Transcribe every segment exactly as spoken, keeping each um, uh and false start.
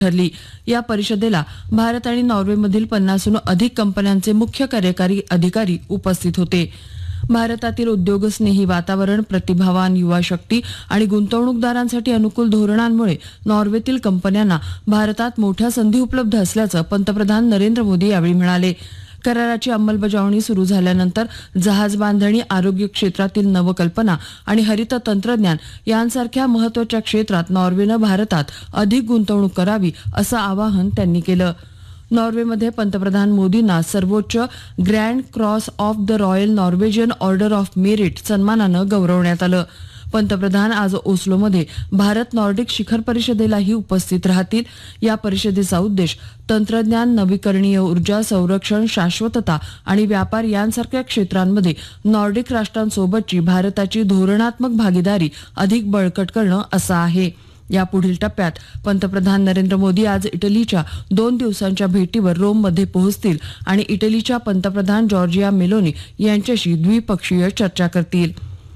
ठरली। या परिषदेला भारत आणि नॉर्वेमधील पन्नासहून अधिक कंपन्यांचे मुख्य कार्यकारी अधिकारी उपस्थित होते। भारतातील उद्योगस्नेही वातावरण, प्रतिभावान युवा शक्ती आणि गुंतवणूकदारांसाठी अनुकूल धोरणांमुळे नॉर्वेतील कंपन्यांना भारतात मोठ्या संधी उपलब्ध असल्याचं पंतप्रधान नरेंद्र मोदी यावेळी म्हणाले। कराराची अंमलबजावणी सुरू झाल्यानंतर जहाज बांधणी, आरोग्य क्षेत्रातील नवकल्पना आणि हरित तंत्रज्ञान यांसारख्या महत्त्वाच्या क्षेत्रात नॉर्वेनं भारतात अधिक गुंतवणूक करावी असं आवाहन त्यांनी केलं। नॉर्वेमध्ये पंतप्रधान मोदींना सर्वोच्च grand cross of the royal Norwegian order of merit सन्मानानं गौरवण्यात आलं। पंतप्रधान आज ओस्लोमध्ये भारत नॉर्डिक शिखर परिषदेलाही उपस्थित राहतील। या परिषदेचा उद्देश तंत्रज्ञान, नवीकरणीय ऊर्जा, संरक्षण, शाश्वतता आणि व्यापार यांसारख्या क्षेत्रांमध्ये नॉर्डिक राष्ट्रांसोबतची भारताची धोरणात्मक भागीदारी अधिक बळकट करणं असं आहे। या पुढील टप्प्यात पंतप्रधान नरेंद्र मोदी आज इटलीच्या दोन दिवसांच्या भेटीवर रोममध्ये पोहोचतील आणि इटलीच्या पंतप्रधान जॉर्जिया मेलोनी यांच्याशी द्विपक्षीय चर्चा करतील।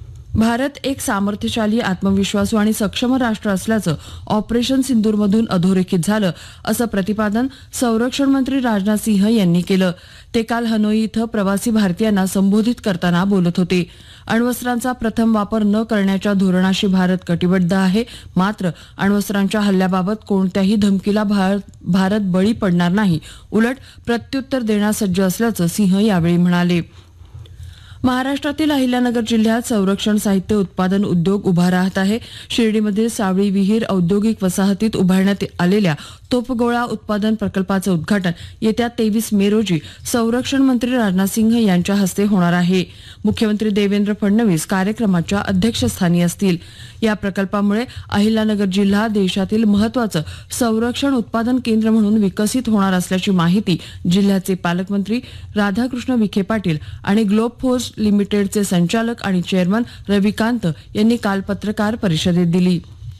भारत एक सामर्थ्यशाली, आत्मविश्वासू आणि सक्षम राष्ट्र असल्याचं ऑपरेशन सिंदूरमधून अधोरेखित झालं असं प्रतिपादन संरक्षण मंत्री राजनाथ सिंह यांनी केलं। ते काल हनोई इथं प्रवासी भारतीयांना संबोधित करताना बोलत होते। अण्वस्त्रांचा प्रथम वापर न करण्याच्या धोरणाशी भारत कटिबद्ध आहे, मात्र अण्वस्त्रांच्या हल्ल्याबाबत कोणत्याही धमकीला भारत बळी पडणार नाही, उलट प्रत्युत्तर देण्यास सज्ज असल्याचं सिंह यावेळी म्हणाले। महाराष्ट्रातील अहिल्यानगर जिल्ह्यात संरक्षण साहित्य उत्पादन उद्योग उभा राहत आहे। शिर्डीमध्ये सावळी विहीर औद्योगिक वसाहतीत उभारण्यात आलेल्या तोफगोळा उत्पादन प्रकल्पाचं उद्घाटन येत्या तेवीस मे रोजी संरक्षण मंत्री राजनाथ सिंह यांच्या हस्ते होणार आहे। मुख्यमंत्री देवेंद्र फडणवीस कार्यक्रमाच्या अध्यक्षस्थानी असतील। या प्रकल्पामुळे अहिल्यानगर जिल्हा देशातील महत्त्वाचं संरक्षण उत्पादन केंद्र म्हणून विकसित होणार असल्याची माहिती जिल्ह्याचे पालकमंत्री राधाकृष्ण विखे पाटील आणि ग्लोब फोर्स लिमिटेडचे संचालक आणि चेअरमन रविकांत यांनी काल पत्रकार परिषदेत दिली।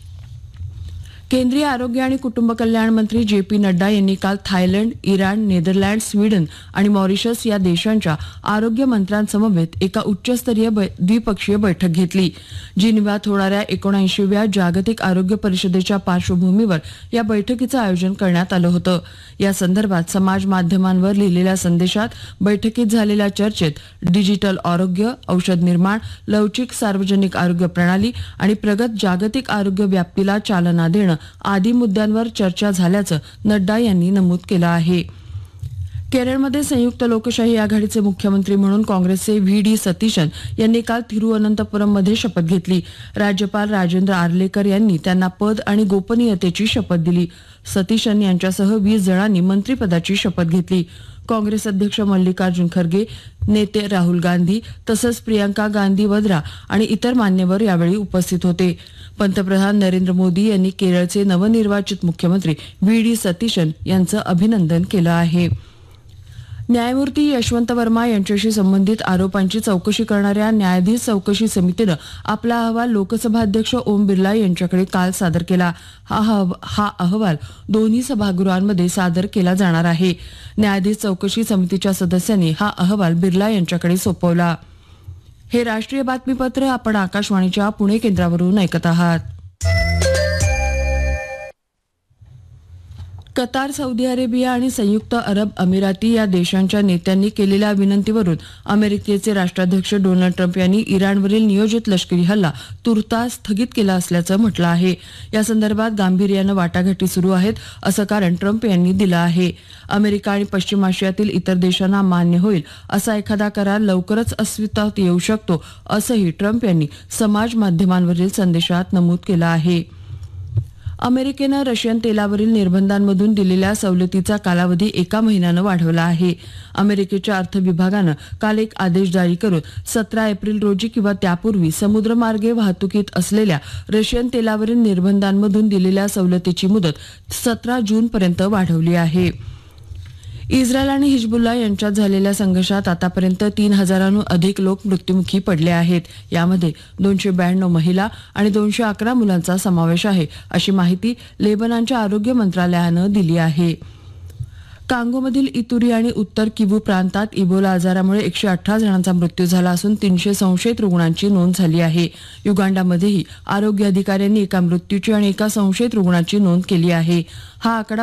केंद्रीय आरोग्य आणि कुटुंब कल्याण मंत्री जे पी नड्डा यांनी काल थायलंड, इराण, नेदरलँड, स्वीडन आणि मॉरिशस या देशांच्या आरोग्य मंत्र्यांसमवेत एका उच्चस्तरीय द्विपक्षीय बैठक घेतली। जिनिव्हात होणाऱ्या एकोणऐंशीव्या जागतिक आरोग्य परिषदेच्या पार्श्वभूमीवर या बैठकीचं आयोजन करण्यात आलं होतं। या संदर्भात समाज माध्यमांवर लिहिलेल्या संदेशात बैठकीत झालेल्या चर्चेत डिजिटल आरोग्य, औषध निर्माण, लवचिक सार्वजनिक आरोग्य प्रणाली आणि प्रगत जागतिक आरोग्य व्याप्तीला चालना देणं आदी मुद्द्यांवर चर्चा झाल्याचं नड्डा यांनी नमूद केलं आहे। केरळमध्ये संयुक्त लोकशाही आघाडीचे मुख्यमंत्री म्हणून काँग्रेसचे व्ही डी सतीशन यांनी काल तिरुअनंतपुरममध्ये शपथ घेतली। राज्यपाल राजेंद्र आर्लेकर यांनी त्यांना पद आणि गोपनीयतेची शपथ दिली। सतीशन यांच्यासह वीस जणांनी मंत्रिपदाची शपथ घेतली। काँग्रेस अध्यक्ष मल्लिकार्जुन खरगे, नेते राहुल गांधी तसंच प्रियंका गांधी वद्रा आणि इतर मान्यवर यावेळी उपस्थित होते। पंतप्रधान नरेंद्र मोदी यांनी केरळचे नवनिर्वाचित मुख्यमंत्री व्ही डी सतीशन यांचं अभिनंदन केलं आहे। न्यायमूर्ती यशवंत वर्मा यांच्याशी संबंधित आरोपांची चौकशी करणाऱ्या न्यायाधीश चौकशी समितीनं आपला अहवाल लोकसभा अध्यक्ष ओम बिर्ला यांच्याकडे काल सादर केला। हा हा अहवाल दोन्ही सभागृहांमध्ये सादर केला जाणार आहे। न्यायाधीश चौकशी समितीच्या सदस्यांनी हा अहवाल बिर्ला यांच्याकडे सोपवला। हे राष्ट्रीय बातमीपत्र आपण आकाशवाणीच्या पुणे केंद्रावरून ऐकत आहात। कतार, सौदी अरेबिया आणि संयुक्त अरब अमिराती या देशांच्या नेत्यांनी केलेल्या विनंतीवरून अमेरिकेचे राष्ट्राध्यक्ष डोनाल्ड ट्रम्प यांनी इराणवरील नियोजित लष्करी हल्ला तुर्तास स्थगित केला असल्याचं म्हटलं आहे। या संदर्भात गांभीर्यानं वाटाघाटी सुरू आहेत असं कारण ट्रम्प यांनी दिलं आहे। अमेरिका आणि पश्चिम आशियातील इतर देशांना मान्य होईल असा एखादा करार लवकरच अस्तित्वात येऊ शकतो असंही ट्रम्प यांनी समाज माध्यमांवरील संदेशात नमूद केलं आहे। अमेरिकेनं रशियन तेलावरील निर्बंधांमधून दिलेल्या सवलतीचा कालावधी एका महिन्यानं वाढवला आहे। अमेरिकेच्या अर्थ विभागानं काल एक आदेश जारी करून सतरा एप्रिल रोजी किंवा त्यापूर्वी समुद्रमार्गे वाहतुकीत असलेल्या रशियन तेलावरील निर्बंधांमधून दिलेल्या सवलतीची मुदत सतरा जून पर्यंत वाढवली आहे। इस्रायल आणि हिजबुल्ला यांच्यात झालेल्या संघर्षात आतापर्यंत तीन हजारांहून अधिक लोक मृत्युमुखी पडले आहेत। यामध्ये दोनशे ब्याण्णव महिला आणि दोनशे अकरा मुलांचा समावेश आहे, अशी माहिती लेबनॉनच्या आरोग्य मंत्रालयानं दिली आहे। कांगोमधील इतुरी आणि उत्तर किवू प्रांतात इबोला आजारामुळे एकशे अठरा जणांचा मृत्यू झाला असून तीनशे संशयित रुग्णांची नोंद झाली आहे. युगांडामध्येही आरोग्य अधिकाऱ्यांनी एका मृत्यूची आणि एका संशयित रुग्णाची नोंद केली आहे. हा आकडा